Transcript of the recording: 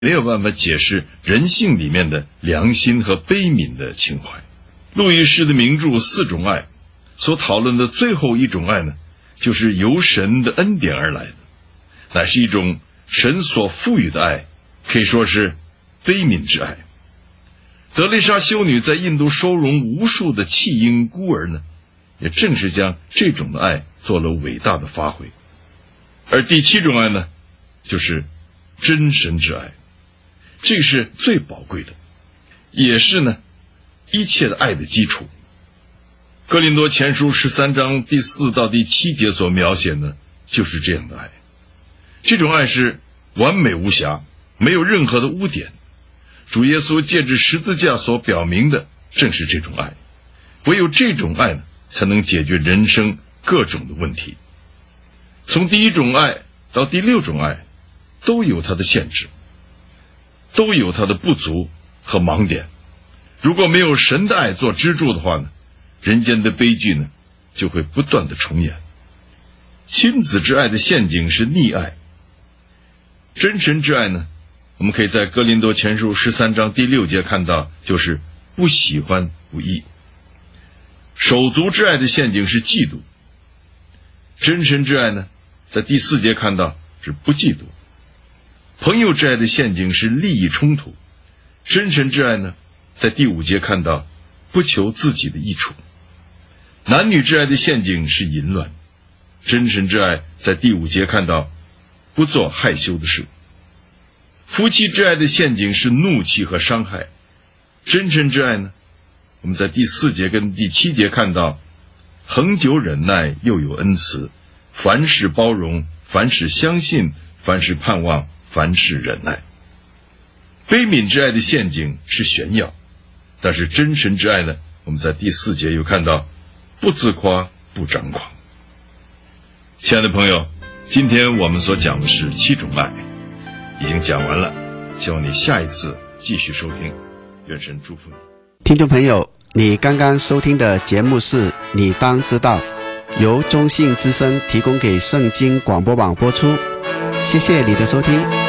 没有办法解释人性里面的良心和悲悯的情怀。路易士的名著《四种爱》所讨论的最后一种爱呢，就是由神的恩典而来的，乃是一种神所赋予的爱，可以说是悲悯之爱。德蕾莎修女在印度收容无数的弃婴孤儿呢，也正是将这种的爱做了伟大的发挥。而第7种爱呢，就是真神之爱，这个是最宝贵的，也是呢一切的爱的基础。哥林多前书13章第4到第7节所描写呢，就是这样的爱。这种爱是完美无瑕，没有任何的污点。主耶稣借着十字架所表明的正是这种爱，唯有这种爱呢，才能解决人生各种的问题。从第1种爱到第6种爱，都有它的限制，都有它的不足和盲点。如果没有神的爱做支柱的话呢，人间的悲剧呢，就会不断的重演。亲子之爱的陷阱是溺爱，真神之爱呢，我们可以在哥林多前书13章第6节看到，就是不喜欢不义。手足之爱的陷阱是嫉妒，真神之爱呢，在第4节看到是不嫉妒。朋友之爱的陷阱是利益冲突，真神之爱呢，在第5节看到不求自己的益处。男女之爱的陷阱是淫乱，真神之爱在第5节看到不做害羞的事。夫妻之爱的陷阱是怒气和伤害，真神之爱呢，我们在第4节跟第7节看到恒久忍耐，又有恩慈，凡事包容，凡事相信，凡事盼望，凡事忍耐。悲悯之爱的陷阱是炫耀，但是真神之爱呢，我们在第4节又看到不自夸，不张狂。亲爱的朋友，今天我们所讲的是7种爱，已经讲完了，希望你下一次继续收听，愿神祝福你。 听众朋友，你刚刚收听的节目是你当知道，由中信之声提供给圣经广播网播出，谢谢你的收听。